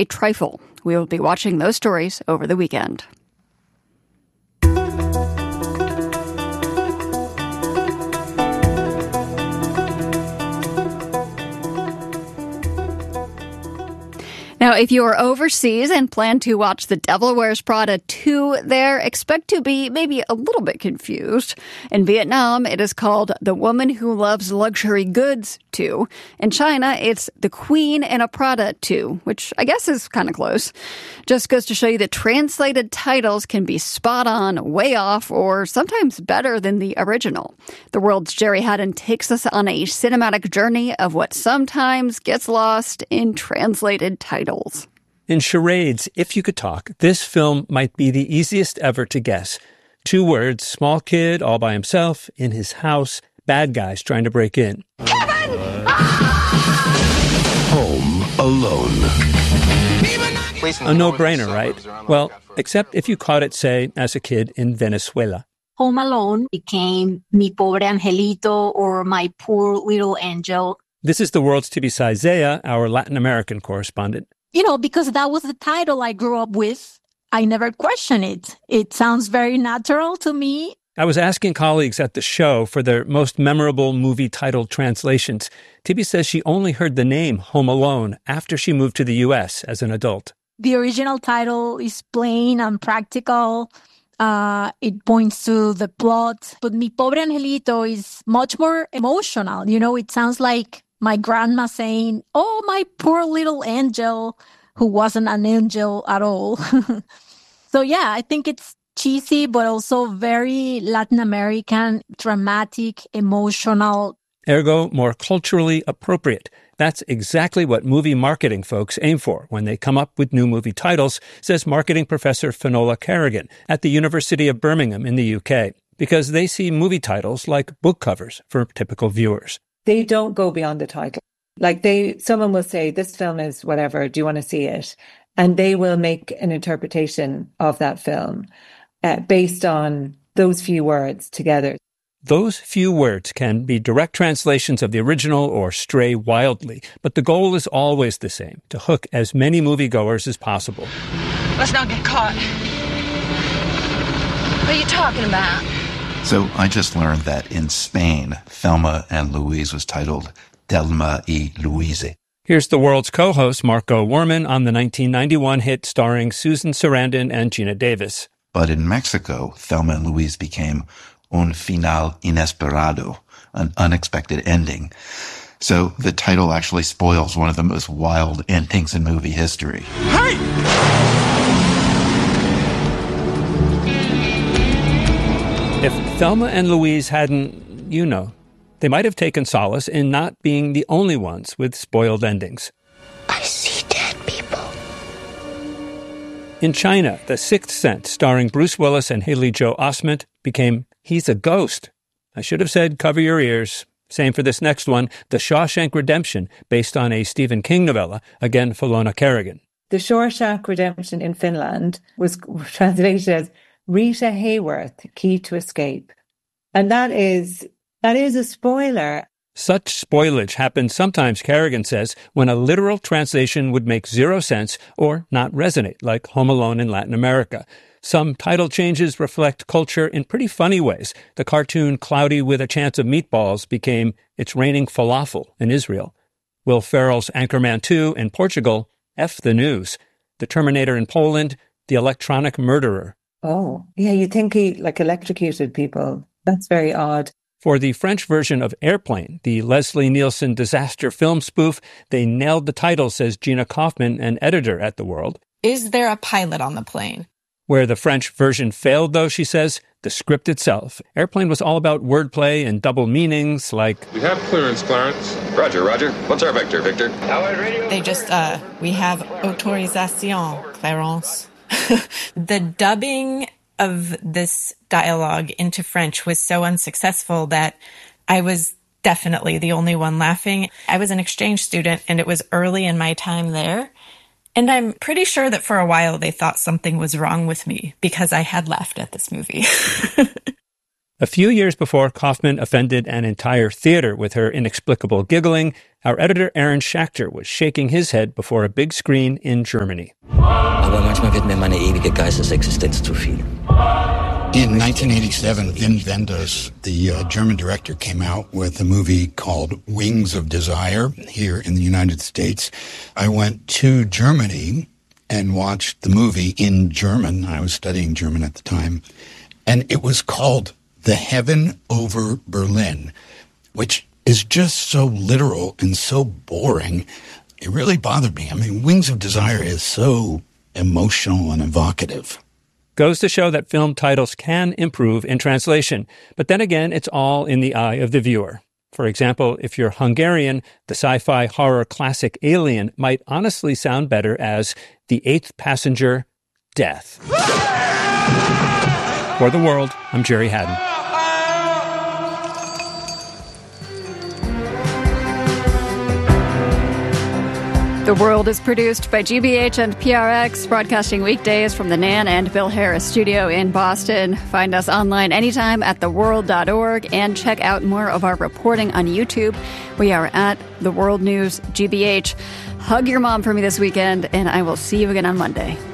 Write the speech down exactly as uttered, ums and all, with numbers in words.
a trifle. We will be watching those stories over the weekend. Now, if you are overseas and plan to watch The Devil Wears Prada two there, expect to be maybe a little bit confused. In Vietnam, it is called The Woman Who Loves Luxury Goods two. In China, it's The Queen in a Prada two, which I guess is kind of close. Just goes to show you that translated titles can be spot on, way off, or sometimes better than the original. The World's Jerry Haddon takes us on a cinematic journey of what sometimes gets lost in translated titles. In charades, If You Could Talk, this film might be the easiest ever to guess. Two words, small kid all by himself, in his house, bad guys trying to break in. Kevin! Home Alone. A no-brainer, right? Well, except if you caught it, say, as a kid in Venezuela. Home Alone became Mi Pobre Angelito or My Poor Little Angel. This is the world's Tibisay Zea, our Latin American correspondent. You know, because that was the title I grew up with, I never questioned it. It sounds very natural to me. I was asking colleagues at the show for their most memorable movie title translations. Tibi says she only heard the name Home Alone after she moved to the U S as an adult. The original title is plain and practical. Uh, it points to the plot. But Mi Pobre Angelito is much more emotional. You know, it sounds like my grandma saying, oh, my poor little angel, who wasn't an angel at all. So, yeah, I think it's cheesy, but also very Latin American, dramatic, emotional. Ergo, more culturally appropriate. That's exactly what movie marketing folks aim for when they come up with new movie titles, says marketing professor Finola Kerrigan at the University of Birmingham in the U K, because they see movie titles like book covers for typical viewers. They don't go beyond the title. Like they, someone will say, this film is whatever, do you want to see it? And they will make an interpretation of that film uh, based on those few words together. Those few words can be direct translations of the original or stray wildly, but the goal is always the same, to hook as many moviegoers as possible. Let's not get caught. What are you talking about? So I just learned that in Spain, Thelma and Louise was titled Thelma y Louise. Here's the world's co-host, Marco Werman, on the nineteen ninety-one hit starring Susan Sarandon and Gina Davis. But in Mexico, Thelma and Louise became Un Final Inesperado, an unexpected ending. So the title actually spoils one of the most wild endings in movie history. Hey! If Thelma and Louise hadn't, you know, they might have taken solace in not being the only ones with spoiled endings. I see dead people. In China, The Sixth Sense, starring Bruce Willis and Haley Joel Osment, became He's a Ghost. I should have said cover your ears. Same for this next one, The Shawshank Redemption, based on a Stephen King novella, again Finola Kerrigan. The Shawshank Redemption in Finland was translated as Rita Hayworth, Key to Escape. And that is, that is a spoiler. Such spoilage happens sometimes, Kerrigan says, when a literal translation would make zero sense or not resonate, like Home Alone in Latin America. Some title changes reflect culture in pretty funny ways. The cartoon Cloudy with a Chance of Meatballs became It's Raining Falafel in Israel. Will Ferrell's Anchorman two in Portugal, F the News. The Terminator in Poland, The Electronic Murderer. Oh, yeah, you think he, like, electrocuted people. That's very odd. For the French version of Airplane, the Leslie Nielsen disaster film spoof, they nailed the title, says Gina Kaufman, an editor at The World. Is there a pilot on the plane? Where the French version failed, though, she says, the script itself. Airplane was all about wordplay and double meanings, like... We have clearance, Clarence. Roger, Roger. What's our vector, Victor? They just, uh, we have autorisation, Clarence. The dubbing of this dialogue into French was so unsuccessful that I was definitely the only one laughing. I was an exchange student, and it was early in my time there. And I'm pretty sure that for a while they thought something was wrong with me because I had laughed at this movie. A few years before Kaufman offended an entire theater with her inexplicable giggling, our editor Aaron Schachter was shaking his head before a big screen in Germany. Aber manchmal wird mir meine ewige Geistesexistenz zu viel. In nineteen eighty-seven, Wim Wenders, the uh, German director, came out with a movie called Wings of Desire here in the United States. I went to Germany and watched the movie in German. I was studying German at the time. And it was called The Heaven Over Berlin, which is just so literal and so boring. It really bothered me. I mean, Wings of Desire is so emotional and evocative. Goes to show that film titles can improve in translation. But then again, it's all in the eye of the viewer. For example, if you're Hungarian, the sci-fi horror classic Alien might honestly sound better as The Eighth Passenger, Death. For The World, I'm Jerry Haddon. The World is produced by G B H and P R X, broadcasting weekdays from the Nan and Bill Harris studio in Boston. Find us online anytime at the world dot org and check out more of our reporting on YouTube. We are at The World News G B H. Hug your mom for me this weekend, and I will see you again on Monday.